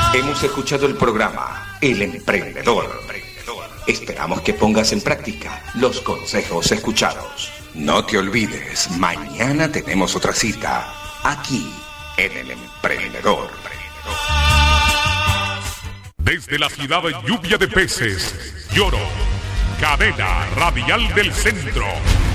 Hemos escuchado el programa El Emprendedor. Esperamos que pongas en práctica los consejos escuchados. No te olvides, mañana tenemos otra cita aquí en El Emprendedor. Desde la ciudad de Lluvia de Peces, Lloro, cadena radial del centro.